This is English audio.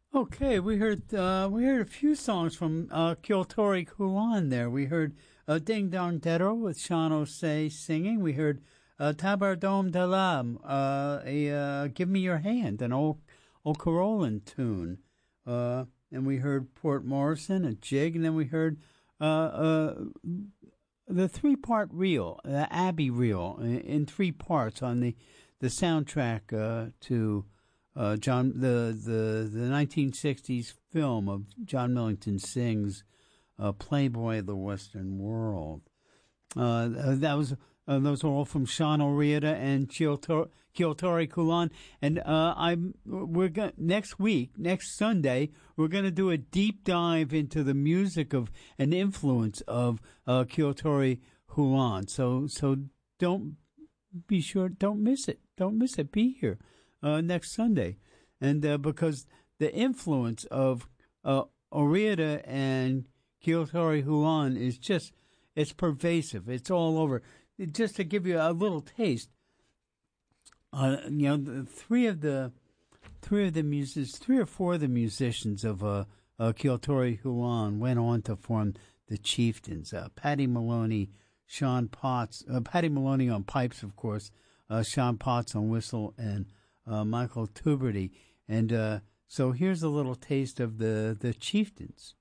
Okay, we heard a few songs from Kyotori Kulan there. We heard Ding Dong Dero with Sean O'Shea singing. We heard Tabar Dom Dalam, Give Me Your Hand, an old Carolan tune. And we heard Port Morrison, a jig, and then we heard the three-part reel, the Abbey reel, in three parts on the soundtrack to John the 1960s film of John Millington Synge's Playboy of the Western World. Those are all from Sean O'Riordan and Kyotori Kulan. And next Sunday, we're going to do a deep dive into the music of and influence of Kyotori Kulan. So don't miss it. Don't miss it. Be here next Sunday. And because the influence of O'Riordan and Kyotori Kulan is just, it's pervasive. It's all over. Just to give you a little taste, three or four of the musicians of Kyotori Kulan went on to form the Chieftains. Paddy Maloney, Paddy Maloney on pipes, of course, Sean Potts on whistle, and Michael Tuberty. And so here's a little taste of the Chieftains.